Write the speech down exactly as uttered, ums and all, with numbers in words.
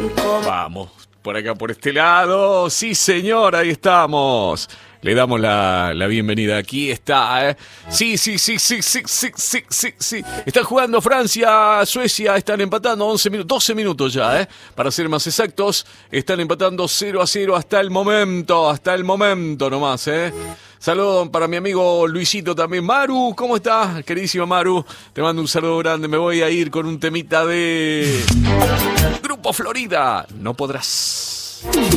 Vamos, por acá, por este lado. Sí, señor, ahí estamos. Le damos la, la bienvenida. Aquí está, ¿eh? Sí, sí, sí, sí, sí, sí, sí, sí, sí. Están jugando Francia, Suecia, están empatando once minutos, doce minutos ya, ¿eh? Para ser más exactos, están empatando cero a cero hasta el momento, hasta el momento nomás, ¿eh? Saludos para mi amigo Luisito también. Maru, ¿cómo estás? Queridísima Maru, te mando un saludo grande. Me voy a ir con un temita de Grupo Florida. No podrás.